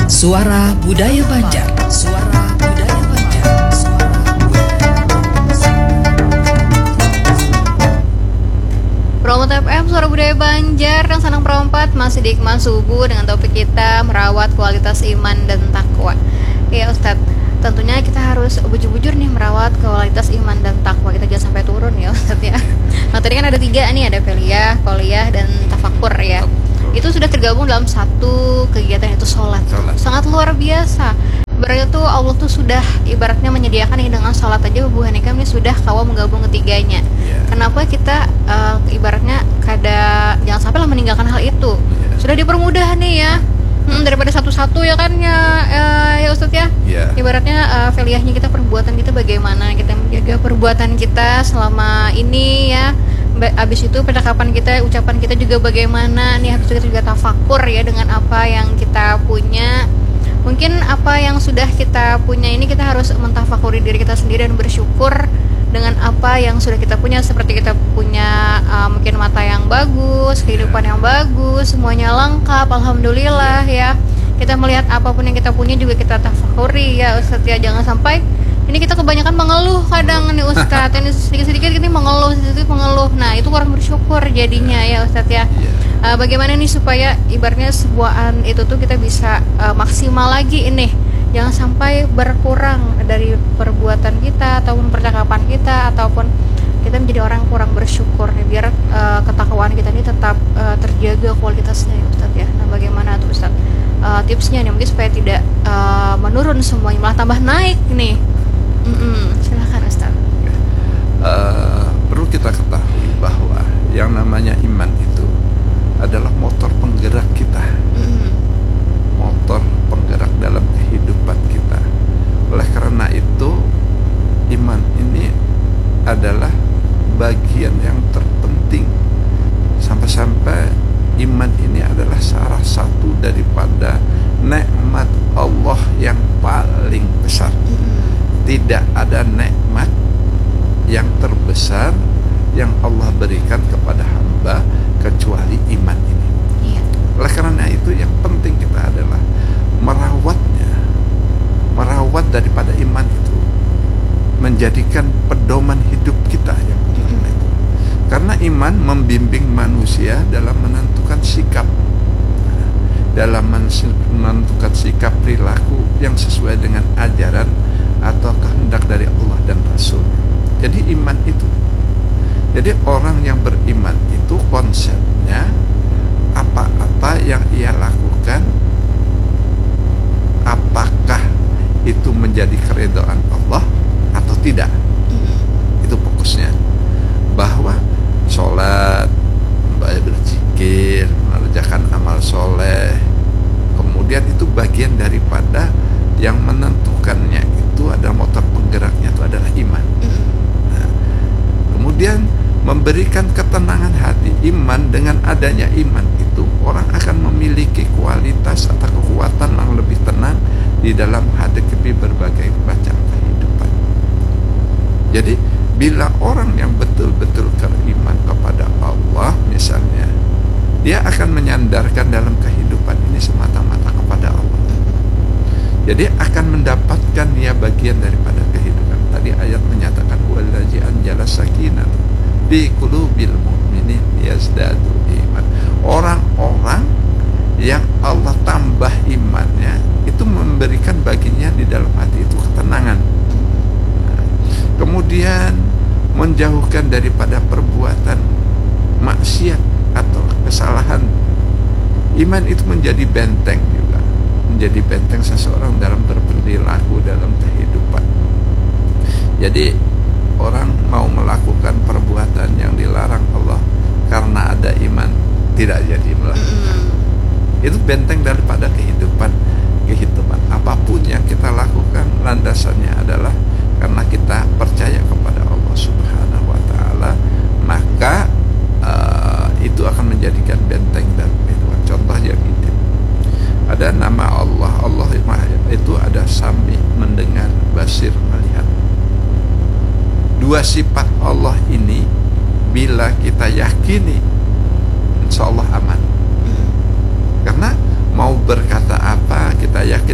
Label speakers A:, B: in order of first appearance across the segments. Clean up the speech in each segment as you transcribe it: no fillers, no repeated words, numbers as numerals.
A: Suara Budaya Banjar. Suara Budaya Banjar.
B: Promo FM Suara Budaya Banjar yang senang perempat masih di Iqman Subuh dengan topik kita merawat kualitas iman dan takwa. Ya Ustadz, tentunya kita harus bujur-bujur nih merawat kualitas iman dan takwa. Kita jangan sampai turun ya Ustadz ya. Nah tadi kan ada 3 nih, ada Feliyah, Qauliyah, dan Tafakur ya. Itu sudah tergabung dalam satu kegiatan, yaitu sholat. Sangat luar biasa. Berarti tuh Allah tuh sudah ibaratnya menyediakan ini dengan sholat aja Bu Hanikam ini sudah kawal menggabung ketiganya. Kenapa kita ibaratnya jangan sampai lah meninggalkan hal itu. Sudah dipermudah nih ya. Daripada satu-satu ya kan ya Ustadz ya. Ibaratnya Feliyahnya kita, perbuatan kita bagaimana, kita menjaga perbuatan kita selama ini ya. Habis itu percakapan kita, ucapan kita juga bagaimana nih. Habis itu kita juga tafakur ya dengan apa yang kita punya. Mungkin apa yang sudah kita punya ini kita harus mentafakuri diri kita sendiri dan bersyukur dengan apa yang sudah kita punya. Seperti kita punya mungkin mata yang bagus, kehidupan yang bagus, semuanya lengkap, alhamdulillah ya. Kita melihat apapun yang kita punya juga kita tafakuri ya Ustadz ya. Jangan sampai ini kita kebanyakan mengeluh kadang nih Ustadz. Ini sedikit-sedikit ini mengeluh, sedikit mengeluh. Nah itu kurang bersyukur jadinya ya Ustadz ya. Bagaimana nih supaya ibaratnya sebuah itu tuh kita bisa maksimal lagi ini. Jangan sampai berkurang dari perbuatan kita ataupun percakapan kita, ataupun kita menjadi orang kurang bersyukur nih, biar ketakwaan kita ini tetap terjaga kualitasnya ya Ustadz ya. Nah bagaimana tuh Ustadz tipsnya nih mungkin supaya tidak menurun semuanya, malah tambah naik nih. Silakan Ustaz.
C: Perlu kita ketahui bahwa yang namanya iman itu adalah motor penggerak kita, motor penggerak dalam kehidupan kita. Oleh karena itu iman ini adalah bagian yang terpenting, sampai-sampai iman ini adalah salah satu daripada nikmat Allah yang paling besar. Tidak ada nikmat yang terbesar yang Allah berikan kepada hamba kecuali iman ini. Oleh karena itu yang penting kita adalah merawatnya, merawat daripada iman itu, menjadikan pedoman hidup kita yang utama itu. Karena iman membimbing manusia dalam menentukan sikap, dalam menentukan sikap perilaku yang sesuai dengan ajaran atau kehendak dari Allah dan Rasul. Jadi iman itu, jadi orang yang beriman itu konsepnya apa-apa yang ia lakukan, apakah itu menjadi keridhaan Allah atau tidak. Itu fokusnya. Bahwa sholat, berzikir, mengerjakan amal soleh, kemudian itu bagian daripada yang menentukannya itu adalah motor penggeraknya itu adalah iman. Nah, kemudian memberikan ketenangan hati. Iman, dengan adanya iman itu orang akan memiliki kualitas atau kekuatan yang lebih tenang di dalam hadapi berbagai macam kehidupan. Jadi bila orang yang betul-betul beriman kepada Allah misalnya, dia akan menyandarkan dalam kehidupan ini semata-mata kepada Allah. Jadi akan mendapatkan ya bagian daripada kehidupan. Tadi ayat menyatakan wallazi anjala sakinah fi qulubil mu'minin yazdadu iman. Orang-orang yang Allah tambah imannya itu memberikan baginya di dalam hati itu ketenangan. Kemudian menjauhkan daripada perbuatan maksiat atau kesalahan. Iman itu menjadi benteng juga, menjadi benteng seseorang dalam berperilaku dalam kehidupan. Jadi orang mau melakukan perbuatan yang dilarang Allah karena ada iman, tidak jadi melakukan. Itu benteng daripada kehidupan. Apapun yang kita lakukan landasannya adalah karena kita percaya kepada Allah Subhanahu wa taala, maka itu akan menjadikan benteng dan kehidupan. Contohnya gini, ada nama Allah, Allah itu ada Sami, mendengar, Basir, melihat. Dua sifat Allah ini bila kita yakini, insya Allah aman. Karena mau berkata apa, kita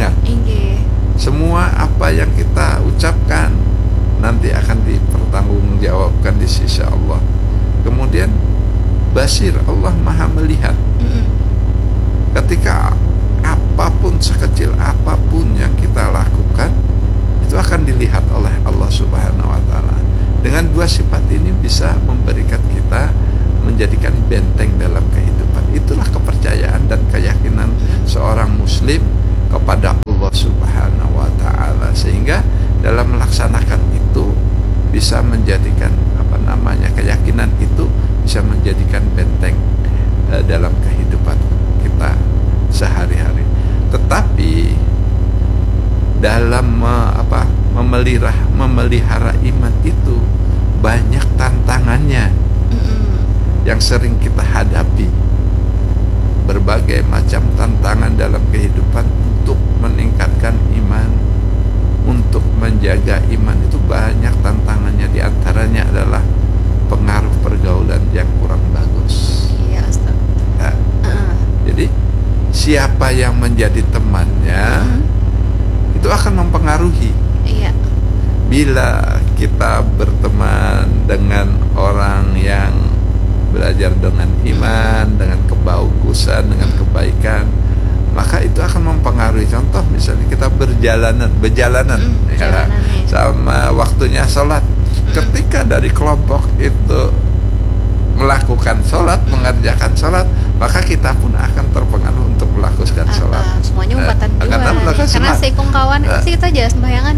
C: melihat.
B: Inggih.
C: Semua apa yang kita ucapkan nanti akan dipertanggungjawabkan di sisi Allah. Kemudian basir, Allah maha melihat. Ketika apapun, sekecil apapun yang kita lakukan, itu akan dilihat oleh Allah Subhanahu wa Ta'ala. Dengan dua sifat ini bisa memberikan kita, menjadikan benteng dalam kehidupan. Itulah kepercayaan dan keyakinan seorang muslim kepada Allah Subhanahu wa Ta'ala, sehingga dalam melaksanakan itu bisa menjadikan keyakinan itu bisa menjadikan benteng dalam kehidupan kita sehari-hari. Tetapi dalam memelihara iman itu banyak tantangannya yang sering kita hadapi. Berbagai macam tantangan dalam kehidupan untuk meningkatkan iman, untuk menjaga iman itu banyak tantangannya. Di antaranya adalah pengaruh pergaulan yang kurang bagus.
B: Iya, Ustaz.
C: Ya. Jadi siapa yang menjadi temannya itu akan mempengaruhi.
B: Iya.
C: Bila kita berteman dengan orang yang belajar dengan iman, dengan kebagusan, dengan kebaikan, maka itu akan mempengaruhi. Contoh misalnya kita berjalanan ya, sama waktunya sholat. Ketika dari kelompok itu melakukan sholat, mengerjakan sholat, maka kita pun akan terpengaruh untuk melakukan sholat.
B: Semuanya umpatan juga. Karena seikung kawan pasti kita aja sembahyangan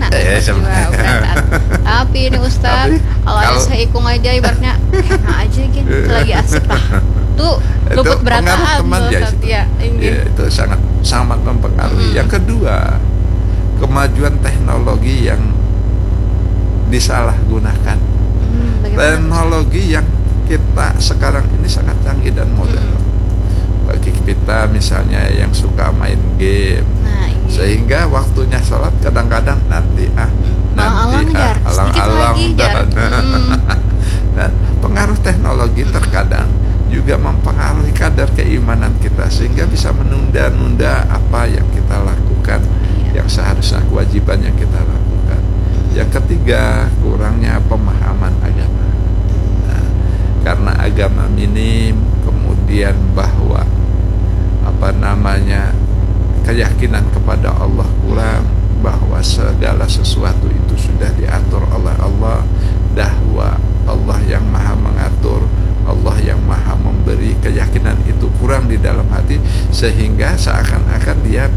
B: Tapi ini Ustaz, kalau ada seikung aja ibaratnya enak aja gitu, lagi asik lah. Tuh luput berataan Ustaz. Ya,
C: itu sangat mempengaruhi. Yang kedua, kemajuan teknologi yang disalahgunakan. Teknologi yang kita sekarang ini sangat canggih dan modern. Bagi kita misalnya yang suka main game, sehingga waktunya sholat kadang-kadang nanti alang-alang dan pengaruh teknologi terkadang juga mempengaruhi kadar keimanan kita, sehingga bisa menunda-nunda apa yang kita lakukan, yang seharusnya kewajiban yang kita lakukan. Yang ketiga, kurangnya pemahaman agama. Karena agama minim, kemudian bahwa keyakinan kepada Allah kurang, bahwa segala sesuatu itu sudah diatur oleh Allah, bahwa Allah yang maha mengatur, Allah yang maha memberi, keyakinan itu kurang di dalam hati, sehingga seakan-akan dia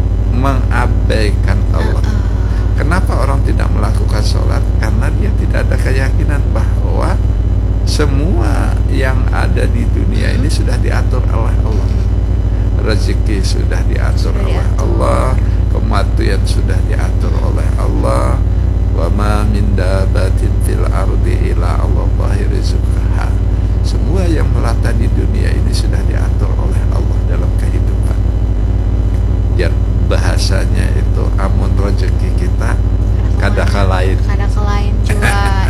C: mengabaikan Allah. Kenapa orang tidak melakukan sholat? Karena dia tidak ada keyakinan bahwa semua yang ada di dunia ini sudah diatur oleh Allah. Rezeki sudah diatur oleh Allah, kematian sudah diatur oleh Allah. Wa ma min dabatin fil ardi illa Allahi rizquha. Semua yang melata di dunia ini sudah diatur oleh Allah dalam kehidupan. Ya, bahasanya itu amun rezeki kita kadakalain
B: juga.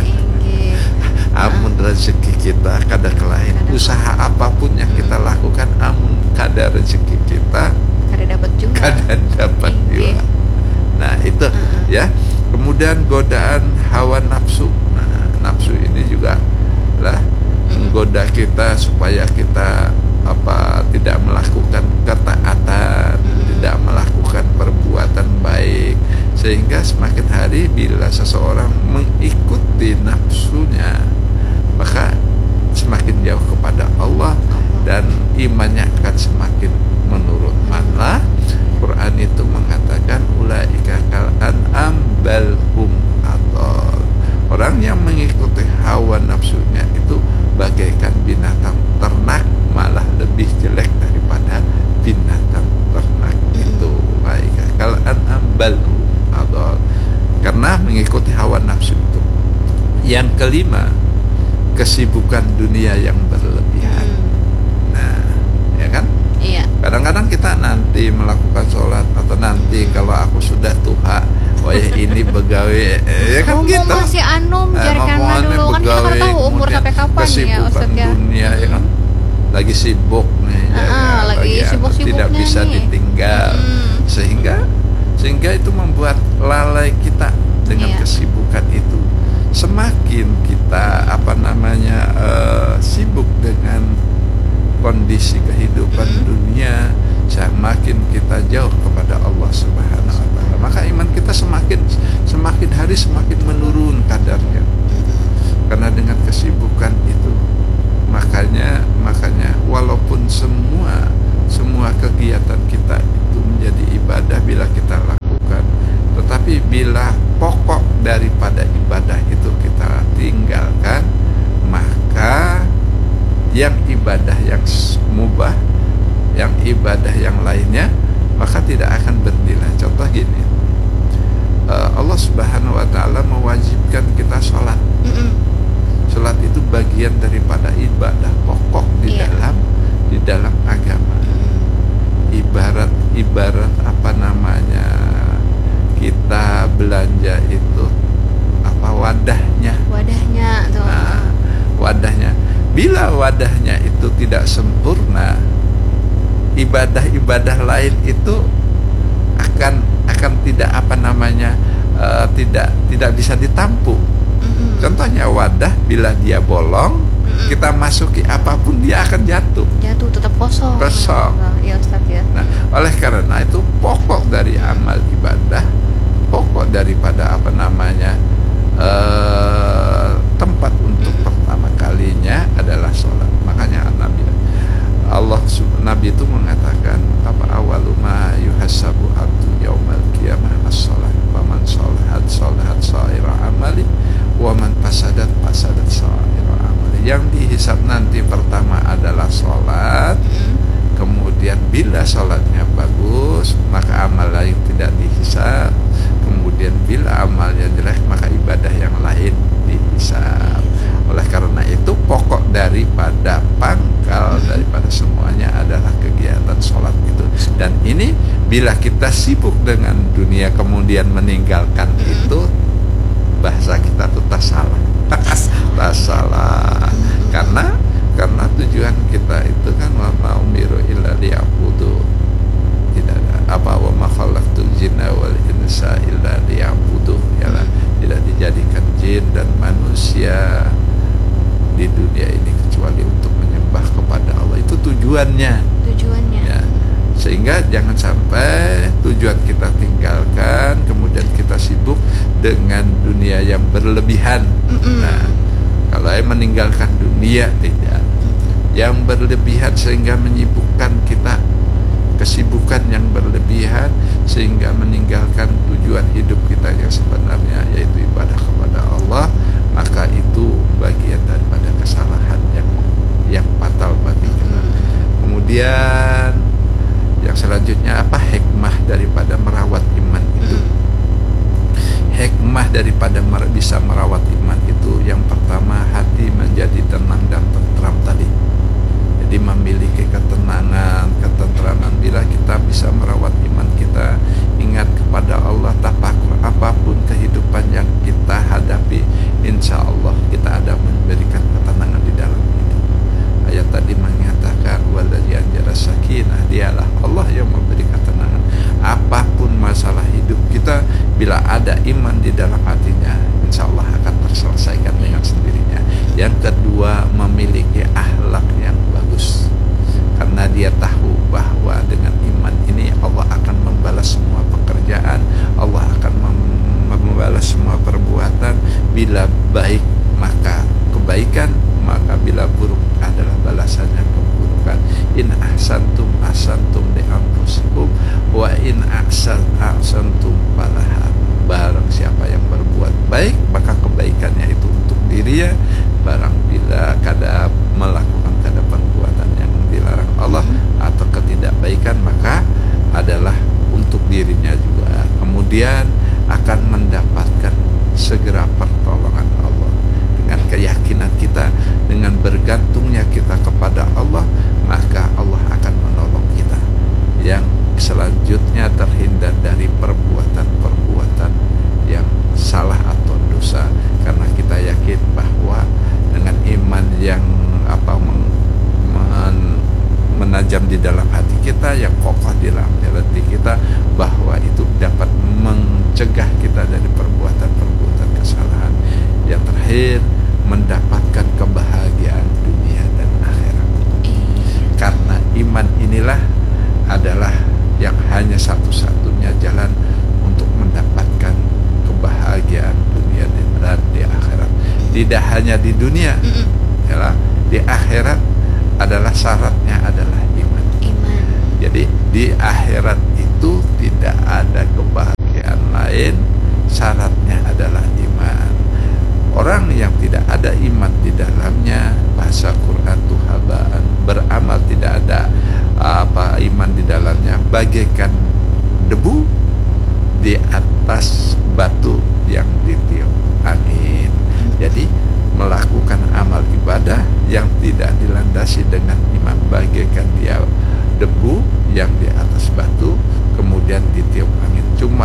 C: Amun rezeki kita kada kelain, usaha apapun yang kita lakukan, amun kada rezeki kita kada dapat juga. Nah itu ya. Kemudian godaan hawa nafsu. Nah, nafsu ini juga lah menggoda kita supaya kita tidak melakukan ketaatan, tidak melakukan perbuatan baik, sehingga semakin hari bila seseorang mengikuti nafsunya, maka semakin jauh kepada Allah dan imannya akan semakin menurun. Malah Quran itu mengatakan ulaika kal an'am bal hum adall. Orang yang mengikuti hawa nafsunya itu bagaikan binatang ternak, malah lebih jelek daripada binatang ternak itu. Ulaika kal an'am bal hum adall. Karena mengikuti hawa nafsu itu. Yang kelima, kesibukan dunia yang berlebihan. Nah, ya kan?
B: Iya.
C: Kadang-kadang kita nanti melakukan sholat, atau nanti kalau aku sudah tua, ini begawe, ya kan gitu.
B: Masih jarkan dulu kan kita kan tahu umur sampai kapan ya Ustaz ya.
C: Dunia ya kan, lagi sibuk nih,
B: lagi sibuk-sibuknya
C: tidak bisa
B: nih
C: ditinggal, sehingga Sehingga itu membuat lalai kita dengan kesibukan itu. Semakin kita sibuk dengan kondisi kehidupan dunia, semakin kita jauh kepada Allah Subhanahu wa taala. Maka iman kita semakin hari semakin menurun kadarnya. Karena dengan kesibukan itu, makanya walaupun semua kegiatan kita itu menjadi ibadah bila kita lakukan, tetapi bila pokok daripada ibadah itu kita tinggalkan, maka yang ibadah yang mubah, yang ibadah yang lainnya, maka tidak akan bernilai. Contoh gini, Allah Subhanahu wa taala mewajibkan kita sholat. Sholat itu bagian daripada ibadah pokok di dalam agama. Ibarat kita belanja itu wadahnya tuh. Nah, wadahnya, bila wadahnya itu tidak sempurna, ibadah lain itu akan tidak bisa ditampung. Contohnya wadah, bila dia bolong, kita masuki apapun dia akan jatuh
B: tetap kosong. Ya Ustaz ya.
C: Nah, oleh karena itu pokok dari amal ibadah, pokok daripada tempat untuk pertama kalinya adalah sholat. Makanya Nabi itu mengatakan awalu ma yuhasabu abdu yaumal qiyamah as-sholat, faman sholahat sa'ira amali wa man fasadat sa'ira amali. Yang dihisab nanti pertama adalah sholat. Kemudian bila sholatnya bagus, maka amal lain tidak dihisab. Kemudian bila amalnya jelek, maka ibadah yang lain dihisab. Oleh karena itu pokok daripada pangkal daripada semuanya adalah kegiatan sholat itu. Dan ini bila kita sibuk dengan dunia kemudian meninggalkan itu, bahasa kita tuh tasalah. Tasalah. Karena tujuan kita itu kan wa ma umiru illa liya'budu. Tidak ada wa ma khalaqtul jinna wal insa illa liya'budu. Tidak dijadikan jin dan manusia di dunia ini kecuali untuk menyembah kepada Allah. Itu tujuannya. Ya. Sehingga jangan sampai tujuan kita tinggalkan, kemudian kita sibuk dengan dunia yang berlebihan. Nah, kalau meninggalkan dunia tidak, yang berlebihan sehingga menyibukkan kita, kesibukan yang berlebihan sehingga meninggalkan tujuan hidup kita yang sebenarnya, yaitu ibadah kepada Allah, maka itu bagian daripada kesalahan yang fatal bagi kita. Kemudian yang selanjutnya hikmah daripada merawat iman itu. Hikmah daripada bisa merawat iman itu, yang pertama, hati menjadi tenang dan tentram tadi. Jadi memiliki ketenangan, ketentraman. Bila kita bisa merawat iman kita, ingat kepada Allah, tafakur apapun kehidupan yang kita hadapi, insya Allah kita ada memberikan ketenangan di dalam hidup. Ayat tadi mengatakan waladzi anjara sakinah, dialah Allah yang memberi ketenangan. Apapun masalah hidup kita, bila ada iman di dalam hatinya, insya Allah akan terselesaikan dengan sendirinya. Yang kedua, memiliki akhlak yang bagus, karena dia tahu bahwa dengan iman ini Allah akan membalas semua pekerjaan, Allah akan membalas semua perbuatan. Bila baik maka kebaikan, maka bila buruk adalah balasannya keburukan. In ahsantum ahsantum li anfusikum wa in ahsantum falaha. Barang siapa yang berbuat baik, maka kebaikannya itu untuk dirinya. Barang bila melakukan perbuatan yang dilarang Allah atau ketidakbaikan, maka adalah untuk dirinya juga. Kemudian akan mendapatkan segera pertolongan Allah. Dengan keyakinan kita, dengan bergantungnya kita kepada Allah, maka Allah akan menolong kita. Yang selanjutnya, terhindar dari perbuatan-perbuatan yang salah atau dosa, karena kita yakin bahwa dengan iman yang menajam di dalam hati kita, yang kokoh di dalam hati kita, bahwa itu dapat adalah yang hanya satu-satunya jalan untuk mendapatkan kebahagiaan dunia dan di akhirat. Tidak hanya di dunia, ya, di akhirat adalah syaratnya adalah iman. Jadi di akhirat itu tidak ada kebahagiaan lain, syaratnya adalah iman. Orang yang tidak ada iman di dalamnya, bahasa Quran itu habaan, beramal tidak ada iman di dalamnya, bagaikan debu di atas batu yang ditiup angin. Jadi melakukan amal ibadah yang tidak dilandasi dengan iman, bagaikan dia debu yang di atas batu kemudian ditiup angin, cuma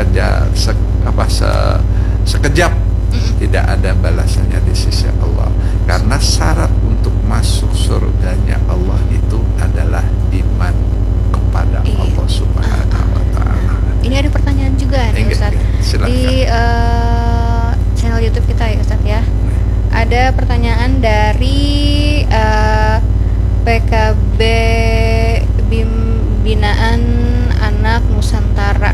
C: sekejap, tidak ada balasannya di sisi Allah. Karena syarat untuk masuk surganya Allah itu adalah iman kepada Allah Subhanahu wa ta'ala.
B: Ini ada pertanyaan juga nih Ustaz, di channel YouTube kita ya Ustaz ya. Ada pertanyaan dari PKB Binaan Anak Nusantara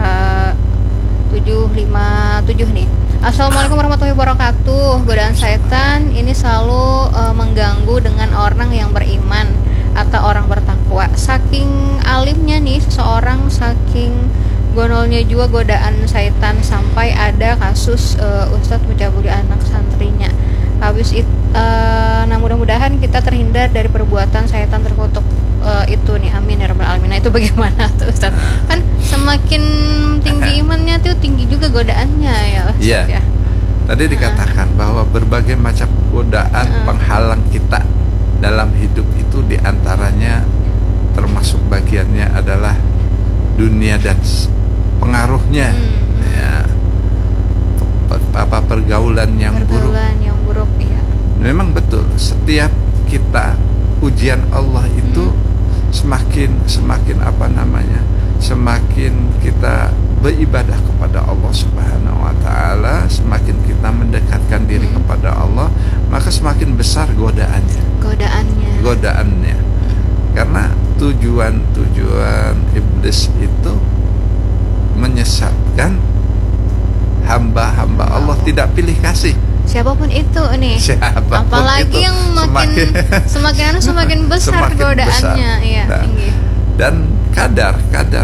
B: 757 nih. Assalamualaikum warahmatullahi wabarakatuh. Godaan setan ini selalu mengganggu dengan orang yang beriman atau orang bertakwa. Saking alimnya nih seseorang, saking gonolnya juga godaan setan, sampai ada kasus Ustadz mencabuli anak santrinya. Habis itu, nah mudah-mudahan kita terhindar dari perbuatan setan terkutuk itu nih, amin ya rabbal alamin. Nah itu bagaimana tuh Ustadz? Kan semakin tinggi imannya tuh tinggi juga godaannya ya Ustadz ya.
C: Tadi dikatakan bahwa berbagai macam godaan penghalang kita dalam hidup itu, diantaranya termasuk bagiannya adalah dunia dan pengaruhnya, ya, pergaulan yang buruk. Ya. Memang betul, setiap kita ujian Allah itu semakin kita beribadah kepada Allah Subhanahu wa ta'ala, semakin kita mendekatkan diri kepada Allah, maka semakin besar godaannya. Karena tujuan iblis itu menyesatkan hamba-hamba Allah, tidak pilih kasih
B: siapapun itu nih. Apalagi itu, yang semakin besar godaannya, iya, tinggi.
C: Dan kadar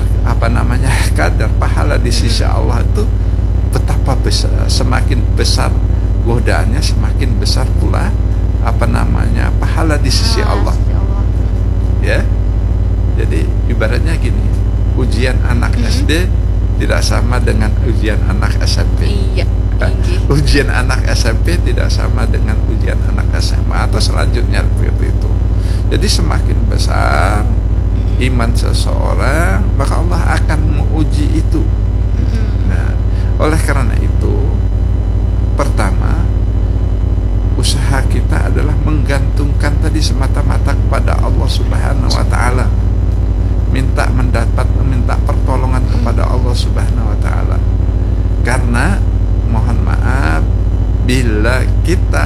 C: pahala di sisi Allah itu betapa besar, semakin besar godaannya semakin besar pula pahala di sisi Allah. Ya. Jadi ibaratnya gini, ujian anak SD tidak sama dengan ujian anak SMP.
B: Iya.
C: Ujian anak SMP tidak sama dengan ujian anak SMA atau selanjutnya seperti itu. Jadi semakin besar iman seseorang, maka Allah akan menguji itu. Nah, oleh karena itu, pertama, usaha kita adalah menggantungkan tadi semata-mata kepada Allah Subhanahu wa ta'ala, minta pertolongan kepada Allah Subhanahu wa ta'ala. Karena mohon maaf, bila kita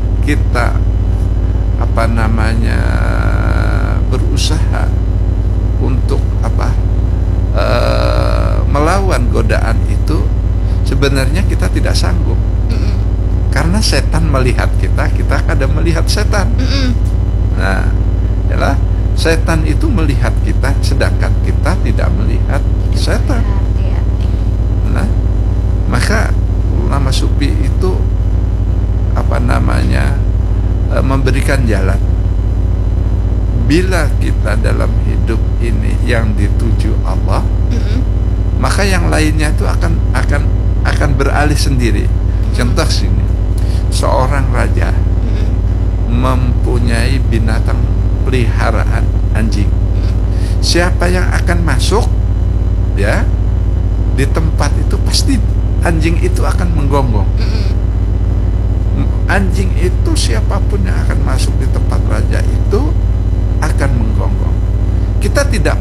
C: berusaha untuk melawan godaan itu, sebenarnya kita tidak sanggup. Karena setan melihat kita kadang melihat setan. Nah, yalah, setan itu melihat kita, sedangkan kita tidak melihat setan. Nah, maka ulama sufi itu memberikan jalan. Bila kita dalam hidup ini yang dituju Allah, maka yang lainnya itu akan beralih sendiri. Contoh sini, seorang raja mempunyai binatang peliharaan anjing. Siapa yang akan masuk, ya, di tempat itu pasti anjing itu akan menggonggong. Anjing itu siapapun yang akan masuk di tempat raja itu akan menggonggong. Kita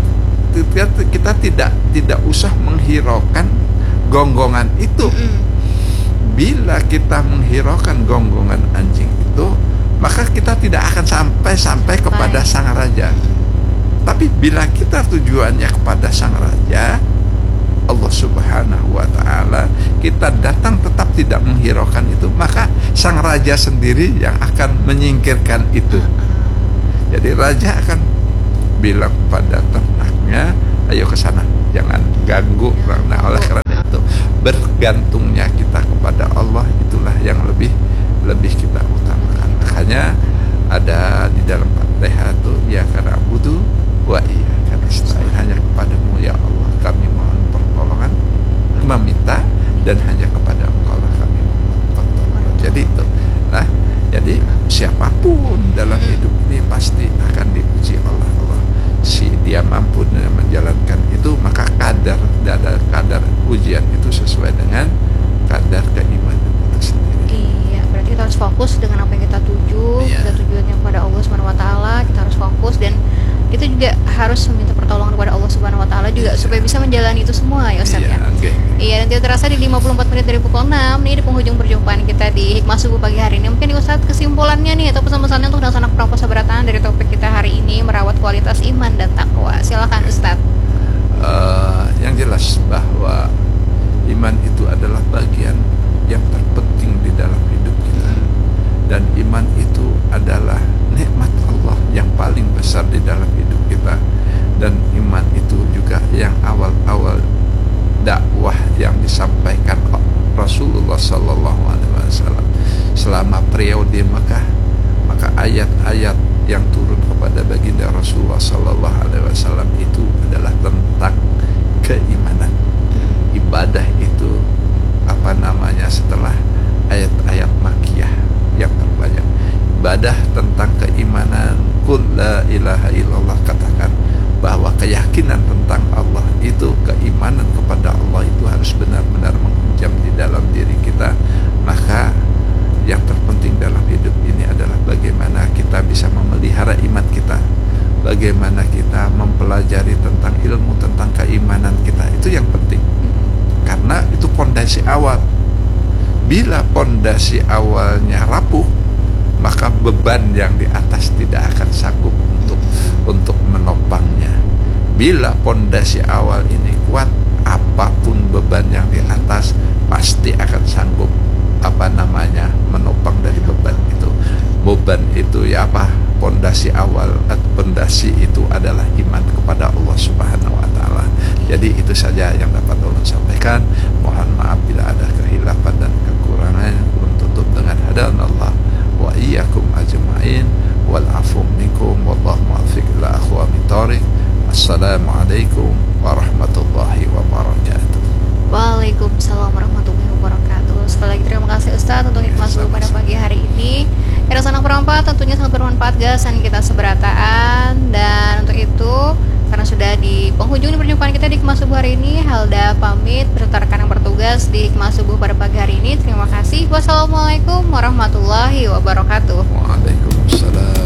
C: tidak usah menghiraukan gonggongan itu. Bila kita menghiraukan gonggongan anjing itu, maka kita tidak akan sampai kepada sang raja. Tapi bila kita tujuannya kepada sang raja Allah Subhanahu wa ta'ala, kita datang tetap tidak menghiraukan itu, maka sang raja sendiri yang akan menyingkirkan itu. Jadi raja akan bilang pada ternaknya, ayo ke sana, jangan ganggu. Nah, oleh karena itu bergantungnya kita kepada Allah itulah yang lebih kita utamakan. Makanya ada di dalam Fatihah itu, ya karena butuh wa iya karena nasta'in, hanya kepadamu ya Allah kami mohon pertolongan, meminta, dan hanya kepada Engkau lah kami mohon pertolongan. Jadi itu. Nah, jadi siapapun dalam hidup ini pasti akan diuji oleh Allah. Si dia mampu menjalankan itu, maka kadar ujian itu sesuai dengan kadar keimanan itu sendiri.
B: Iya, berarti kita harus fokus dengan apa yang kita tuju.
C: Iya.
B: Kita tujuannya kepada Allah Subhanahu wa taala, kita harus fokus, dan kita juga harus meminta pertolongan kepada Allah Subhanahu wa taala juga supaya bisa menjalani itu semua ya Ustaz ya. Iya, dan tidak terasa di 54 menit dari pukul 6 nih di penghujung perjumpaan kita di Hikmah Subuh pagi hari ini. Mungkin Ustaz kesimpulannya nih atau pesan-pesannya untuk sanak perangkat sabaratan dari topik kita hari ini, merawat kualitas iman dan takwa. Silakan Ustaz.
C: Yang jelas bahwa iman itu adalah bagian yang terpenting di dalam hidup kita, dan iman itu adalah nikmat Allah yang paling besar di dalam hidup kita, dan iman itu juga yang awal-awal dakwah yang disampaikan Rasulullah Sallallahu Alaihi Wasallam selama periode Mekah. Maka ayat-ayat yang turun kepada baginda Rasulullah Sallallahu Alaihi Wasallam itu adalah tentang keimanan. Ibadah itu setelah ayat-ayat Makkiyah yang terbanyak. Ibadah tentang keimanan, qul la ilaha illallah, katakan bahwa keyakinan tentang Allah itu, keimanan kepada Allah itu harus benar-benar menghujam di dalam diri kita. Maka yang terpenting dalam hidup ini adalah bagaimana kita bisa memelihara iman kita, bagaimana kita mempelajari tentang ilmu tentang keimanan kita. Itu yang penting, karena itu pondasi awal. Bila pondasi awalnya rapuh, maka beban yang di atas tidak akan sanggup untuk menopangnya. Bila pondasi awal ini kuat, apapun beban yang di atas pasti akan sanggup menopang dari beban itu. Beban itu ya apa? Pondasi awal, pondasi itu adalah iman kepada Allah Subhanahu wa taala. Jadi itu saja yang dapat ulun sampaikan. Mohon maaf bila ada kehilafan dan kekurangan. Ulun tutup dengan hadanallah wa iyyakum ajma'in wal afu minkum wallahu muwaffiq ila aqwamit thoriq. Assalamualaikum warahmatullahi wabarakatuh.
B: Waalaikumsalam warahmatullahi wabarakatuh. Sekali lagi terima kasih Ustadz untuk hikmah subuh pada pagi hari ini. Kira sanak perempat tentunya sangat bermanfaat gasan kita seberataan. Dan untuk itu, karena sudah di penghujung perjumpaan kita di hikmah subuh hari ini, Helda pamit beserta rekan yang bertugas di hikmah subuh pada pagi hari ini. Terima kasih. Wassalamualaikum warahmatullahi wabarakatuh.
C: Waalaikumsalam.